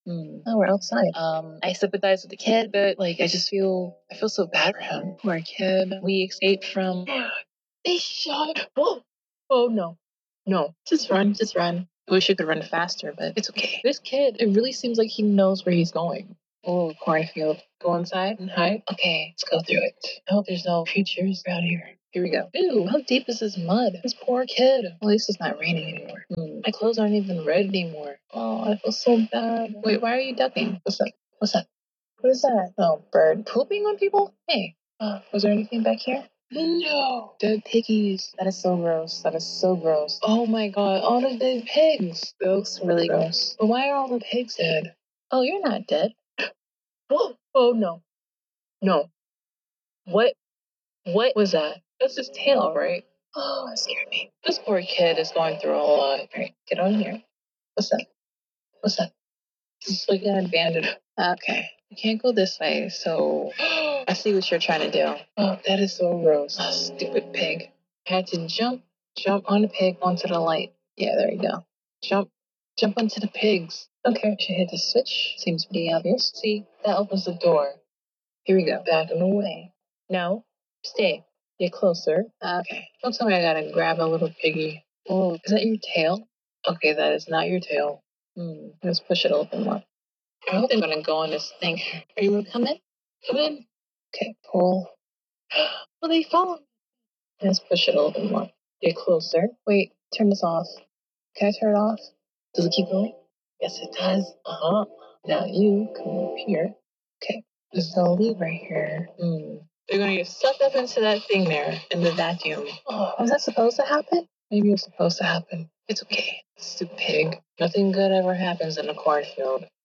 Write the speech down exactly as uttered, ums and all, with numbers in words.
Hmm. Oh, we're outside. Um, I sympathize with the kid, but like, I just feel, I feel so bad for him. Poor kid. We escaped from. They shot. Oh, oh no, no! Just run, just run. I wish you could run faster, but it's okay. This kid, it really seems like he knows where he's going. Oh, cornfield. Go inside and hide. Okay, let's go through it. I hope there's no creatures around here. Here we go. Ew, how deep is this mud? This poor kid. Well, at least it's not raining anymore. Hmm. My clothes aren't even red anymore. Oh, I feel so bad. Wait, why are you ducking? What's up? What's up? What is that? Oh, bird pooping on people? Hey, uh, was there anything back here? No. Dead piggies. That is so gross. That is so gross. Oh my god, all the dead pigs. That looks really gross. But why are all the pigs dead? Oh, you're not dead. Oh, oh no. No. What? What was that? That's his tail, right? Oh, that scared me. This poor kid is going through a lot. All right, get on here. What's that? What's that? It's like an abandoned. Okay. You can't go this way, so I see what you're trying to do. Oh, that is so gross. Oh, stupid pig. I had to jump, jump on the pig onto the light. Yeah, there you go. Jump, jump onto the pigs. Okay, I should hit the switch. Seems pretty obvious. See, that opens the door. Here we go. Back and away. No, stay. Get closer. Okay. Don't tell me I gotta grab a little piggy. Oh, is that your tail? Okay, that is not your tail. Hmm. Let's push it a little bit more. I hope they're gonna go on this thing. Are you gonna come in? Come in. Okay, pull. Well, they follow me. Let's push it a little bit more. Get closer. Wait, turn this off. Can I turn it off? Does it keep going? Yes, it does. Uh huh. Now you come up here. Okay. There's a lead right here. Hmm. They're gonna get sucked up into that thing there in the vacuum. Oh, was that supposed to happen? Maybe it was supposed to happen. It's okay. Stupid pig. Nothing good ever happens in a cornfield.